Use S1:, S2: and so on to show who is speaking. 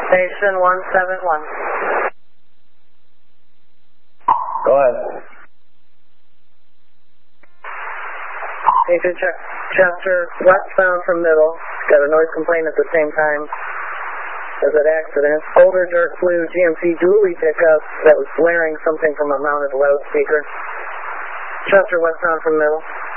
S1: Station 171.
S2: Go ahead.
S1: Station Chester, westbound from Middle. Got a noise complaint at the same time as that accident. Older dark blue GMC dually pickup that was blaring something from a mounted loudspeaker. Chester, westbound from Middle.